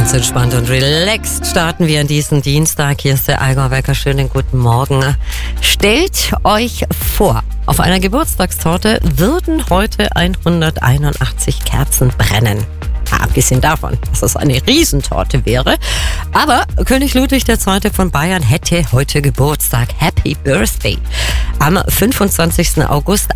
Ganz entspannt und relaxed starten wir an diesem Dienstag. Hier ist der Allgäuer Wecker. Schönen guten Morgen. Stellt euch vor, auf einer Geburtstagstorte würden heute 181 Kerzen brennen. Abgesehen davon, dass es eine Riesentorte wäre. Aber König Ludwig II. Von Bayern hätte heute Geburtstag. Happy Birthday! Am 25. August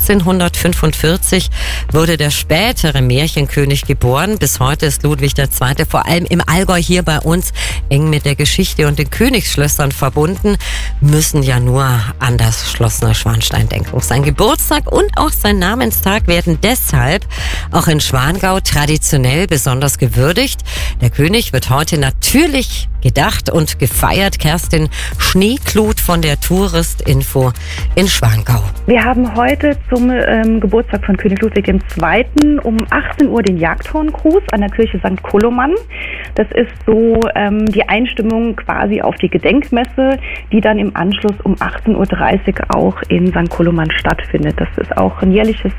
1845 wurde der spätere Märchenkönig geboren. Bis heute ist Ludwig II. Vor allem im Allgäu hier bei uns eng mit der Geschichte und den Königsschlössern verbunden. Müssen ja nur an das Schloss Neuschwanstein denken. Sein Geburtstag und auch sein Namenstag werden deshalb auch in Schwangau traditionell besonders gewürdigt. Der König wird heute natürlich gedacht und gefeiert. Kerstin Schneeklut von der Touristinfo in Schwangau. Wir haben heute zum Geburtstag von König Ludwig II. Um 18 Uhr den Jagdhorngruß an der Kirche St. Koloman. Das ist so die Einstimmung quasi auf die Gedenkmesse, die dann im Anschluss um 18.30 Uhr auch in St. Koloman stattfindet. Das ist auch ein jährliches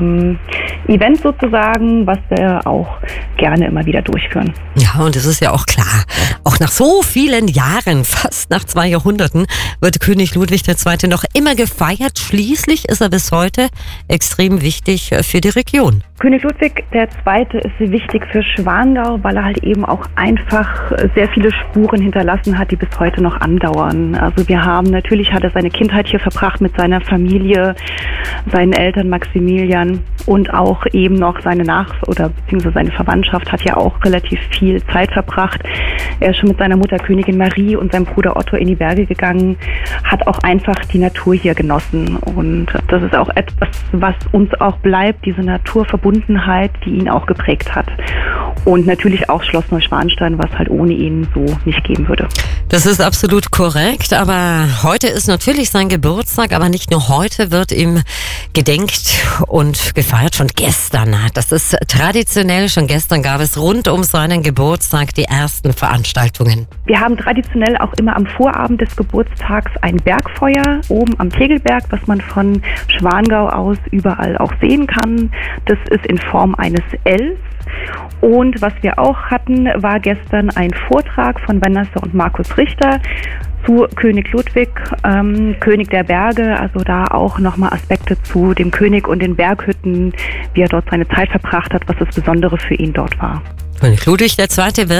Event sozusagen, was wir auch gerne immer wieder durchführen. Ja, und es ist ja auch klar, auch nach so vielen Jahren, fast nach 2 Jahrhunderten, wird König Ludwig II. Noch immer gefeiert. Schließlich ist er bis heute extrem wichtig für die Region. König Ludwig II. Ist wichtig für Schwangau, weil er halt eben auch einfach sehr viele Spuren hinterlassen hat, die bis heute noch andauern. Also natürlich hat er seine Kindheit hier verbracht mit seiner Familie, seinen Eltern Maximilian und auch eben noch beziehungsweise seine Verwandtschaft hat ja auch relativ viel Zeit verbracht. Er ist schon mit seiner Mutter Königin Marie und seinem Bruder Otto in die Berge gegangen, hat auch einfach die Natur hier genossen. Und das ist auch etwas, was uns auch bleibt, diese Naturverbundenheit, die ihn auch geprägt hat. Und natürlich auch Schloss Neuschwanstein, was halt ohne ihn so nicht geben würde. Das ist absolut korrekt, aber heute ist natürlich sein Geburtstag, aber nicht nur heute wird ihm gedenkt und gefeiert, schon gestern. Das ist traditionell, schon gestern gab es rund um seinen Geburtstag die ersten Veranstaltungen. Wir haben traditionell auch immer am Vorabend des Geburtstags ein Bergfeuer oben am Tegelberg, was man von Schwangau aus überall auch sehen kann. Das ist in Form eines Ls. Und was wir auch hatten, war gestern ein Vortrag von Vanessa und Markus Richter zu König Ludwig, König der Berge, also da auch nochmal Aspekte zu dem König und den Berghütten, wie er dort seine Zeit verbracht hat, was das Besondere für ihn dort war. König Ludwig II.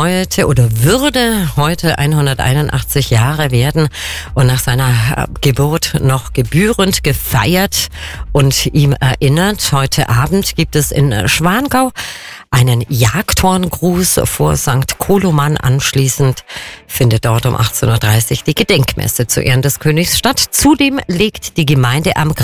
Würde heute 181 Jahre werden und nach seiner Geburt noch gebührend gefeiert und ihm erinnert. Heute Abend gibt es in Schwangau einen Jagdhorngruß vor St. Koloman. Anschließend findet dort um 18.30 Uhr die Gedenkmesse zu Ehren des Königs statt. Zudem legt die Gemeinde am